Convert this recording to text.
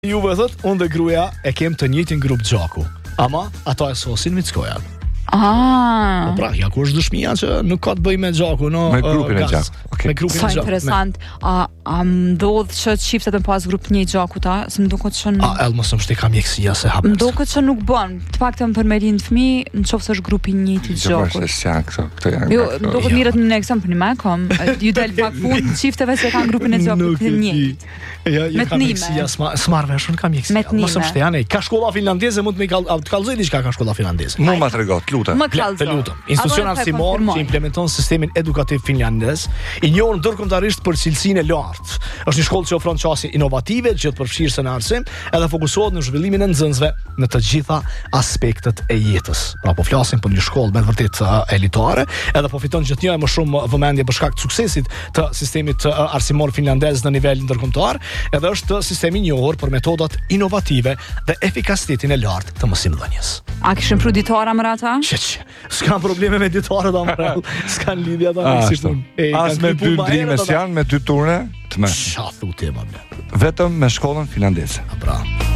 Juve thot, unë dhe gruaja e kem të njëjtin grup gjaku, ama ata e sosin mickojat. Ah. Pra, ja ku është dëshmia që nuk ka të bëjë me gjaku, no, me grupin e gjakut. Okay. Me grupin Sa e gjakut. interesant. A ndodh që çiftet me pas grup të njëjtë gjaku ta, se m'duket që Mos më shtika mjekësia se hapet. m'duket që nuk bën. Të paktën për me rinë fëmijë, nëse është grupi i njëjtë i gjakut. Këto janë. Jo, duket mirët në ekzempl më kom. Ju del pak punë çifteve që kanë grupin e gjakut të njëjtë. Ja, Me ka t'nime. mjekësia, s'marr vesh, unë kam mjekësia. Me t'nime. Mos më shtia ne. Ka shkolla finlandeze, mund të më kallëzoj diçka ka shkolla finlandeze. Mu ma tregot, lutem. Më Të kallëzo. lutem. Institucion arsimor që implementon sistemin edukativ finlandez, i njohur ndërkombëtarisht për cilësinë e lartë. Është një shkollë që ofron çështje inovative, që të përfshirëse në arsim, edhe fokusohet në zhvillimin e nxënësve në të gjitha aspektet e jetës. Pra po flasim për një shkollë me vërtet elitare, edhe po fiton gjithnjë më shumë vëmendje për shkak të suksesit të sistemit arsimor finlandez në nivel ndërkombëtar, edhe është sistemi i njohur për metodat inovative dhe efikasitetin e lartë të mësimdhënies. A kishin pru ditara më ata? S'kan probleme me ditarët amrell, s'kan lidhje ata si punë. As me dy ndrimes janë, me dy turne, të më. Çfarë thotë më? Vetëm me shkollën finlandeze. Pra.